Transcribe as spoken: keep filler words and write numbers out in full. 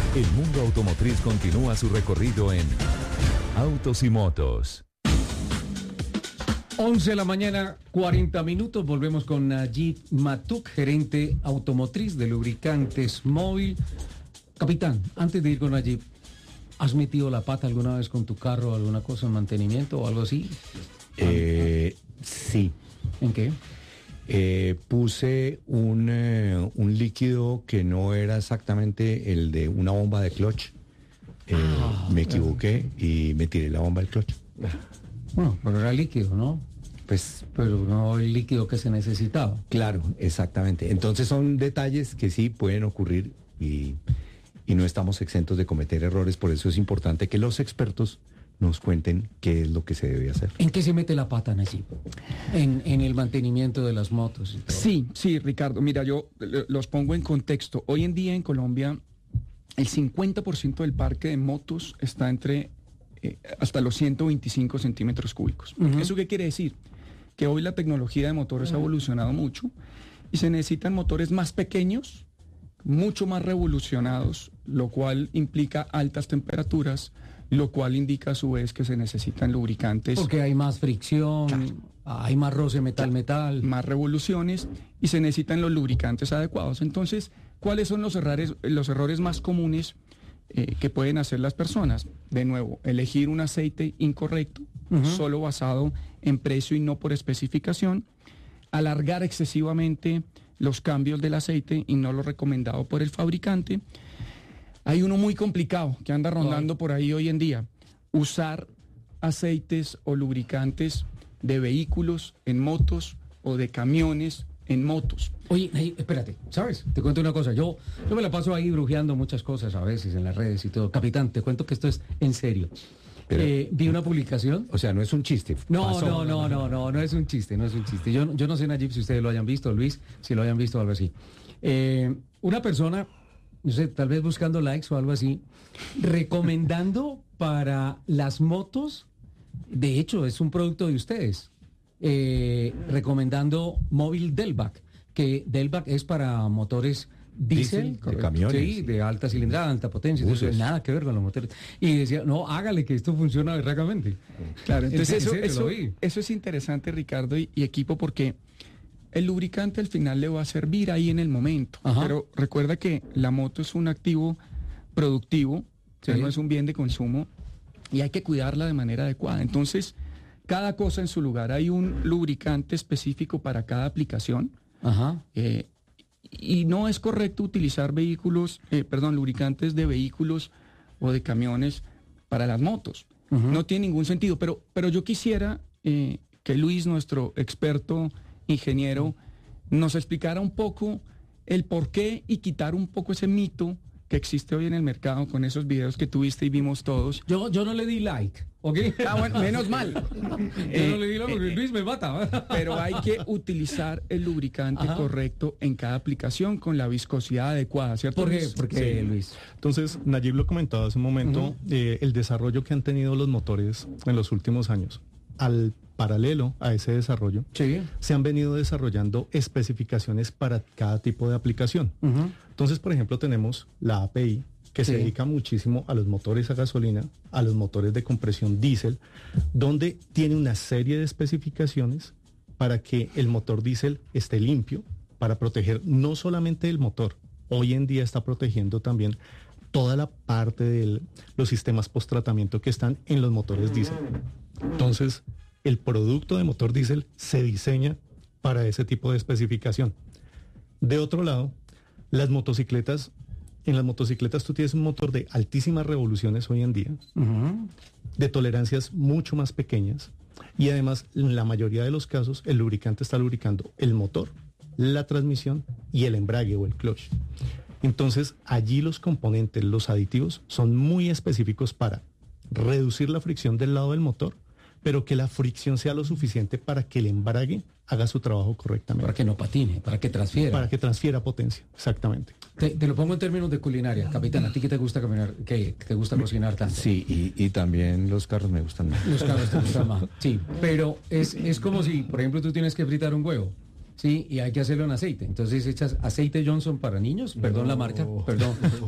El mundo automotriz continúa su recorrido en Autos y Motos. once de la mañana, cuarenta minutos. Volvemos con Najib Matuk, gerente automotriz de Lubricantes Móvil. Capitán, antes de ir con Najib, ¿has metido la pata alguna vez con tu carro, alguna cosa en mantenimiento o algo así? Eh, sí. ¿En qué? Eh, puse un, eh, un líquido que no era exactamente el de una bomba de clutch. Eh, Ah, me equivoqué y me tiré la bomba del clutch. Bueno, pero era líquido, ¿no? Pues Pero no el líquido que se necesitaba. claro, exactamente. Entonces son detalles que sí pueden ocurrir y, y no estamos exentos de cometer errores. Por eso es importante que los expertos nos cuenten qué es lo que se debe hacer. ¿En qué se mete la pata, Najib? En, en el mantenimiento de las motos. y todo. Sí, sí, Ricardo. Mira, yo eh, los pongo en contexto. Hoy en día en Colombia, el cincuenta por ciento del parque de motos está entre eh, hasta los ciento veinticinco centímetros cúbicos. Ujú. ¿Eso qué quiere decir? Que hoy la tecnología de motores ha evolucionado mucho y se necesitan motores más pequeños, mucho más revolucionados, lo cual implica altas temperaturas, lo cual indica a su vez que se necesitan lubricantes. Porque hay más fricción, Claro. hay más roce metal-metal. Más revoluciones y se necesitan los lubricantes adecuados. Entonces, ¿cuáles son los errores, los errores más comunes eh, que pueden hacer las personas? De nuevo, elegir un aceite incorrecto, Ujú. solo basado en precio y no por especificación, alargar excesivamente los cambios del aceite y no lo recomendado por el fabricante. Hay uno muy complicado que anda rondando por ahí hoy en día, usar aceites o lubricantes de vehículos en motos o de camiones en motos. Oye, Najib, espérate, ¿sabes? Te cuento una cosa. Yo, yo me la paso ahí brujeando muchas cosas a veces en las redes y todo. Capitán, te cuento que esto es en serio. Pero- Eh, vi una publicación. O sea, no es un chiste. No, Pasó. no, no, no, no, no es un chiste, no es un chiste. Yo, yo no sé, Najib, si ustedes lo hayan visto, Luis, si lo hayan visto o algo así. Eh, una persona, no sé, tal vez buscando likes o algo así, recomendando para las motos, de hecho, es un producto de ustedes, eh, recomendando móvil Delvac, que Delvac es para motores diésel, Diésel, de correcto, camiones, sí, sí. de alta cilindrada, alta potencia, Buses. entonces, nada que ver con los motores. Y decía, no, hágale que esto funciona berracamente. Claro, entonces En eso, serio, eso, lo vi. eso es interesante, Ricardo y, y equipo, porque el lubricante al final le va a servir ahí en el momento. Ajá. Pero recuerda que la moto es un activo productivo, o sea, Sí. no es un bien de consumo, y hay que cuidarla de manera adecuada. Entonces, cada cosa en su lugar. Hay un lubricante específico para cada aplicación. Ajá. Eh, y no es correcto utilizar vehículos, eh, perdón, lubricantes de vehículos o de camiones para las motos. Ujú. No tiene ningún sentido. Pero, pero yo quisiera eh, que Luis, nuestro experto ingeniero, nos explicara un poco el por qué y quitar un poco ese mito que existe hoy en el mercado con esos videos que tuviste y vimos todos. Yo, yo no le di like, ¿ok? Ah, bueno, menos mal. Yo no le di like porque Luis me mata. Pero hay que utilizar el lubricante Ajá. correcto en cada aplicación con la viscosidad adecuada, ¿cierto? ¿Por qué? Luis? ¿Por qué, Sí. Luis? Entonces, Najib lo comentaba hace un momento, Ujú. eh, el desarrollo que han tenido los motores en los últimos años. Al paralelo a ese desarrollo, Sí. se han venido desarrollando especificaciones para cada tipo de aplicación. Ujú. Entonces, por ejemplo, tenemos la A P I, que Sí. se dedica muchísimo a los motores a gasolina, a los motores de compresión diésel, donde tiene una serie de especificaciones para que el motor diésel esté limpio, para proteger no solamente el motor, hoy en día está protegiendo también toda la parte de los sistemas post-tratamiento que están en los motores diésel. Entonces, el producto de motor diésel se diseña para ese tipo de especificación. De otro lado, las motocicletas, en las motocicletas tú tienes un motor de altísimas revoluciones hoy en día, Ujú. de tolerancias mucho más pequeñas, y además en la mayoría de los casos el lubricante está lubricando el motor, la transmisión y el embrague o el clutch. Entonces allí los componentes, los aditivos son muy específicos para reducir la fricción del lado del motor, pero que la fricción sea lo suficiente para que el embrague haga su trabajo correctamente. Para que no patine, para que transfiera. Para que transfiera potencia, exactamente. Te, te lo pongo en términos de culinaria. Capitán, ¿a ti qué te gusta caminar? ¿Qué, qué te gusta cocinar tanto? Sí, y, y también los carros me gustan más. Los carros te gustan más. Sí, pero es, es como si, por ejemplo, tú tienes que fritar un huevo. Sí, y hay que hacerlo en aceite. Entonces echas aceite Johnson para niños, perdón la marca, perdón.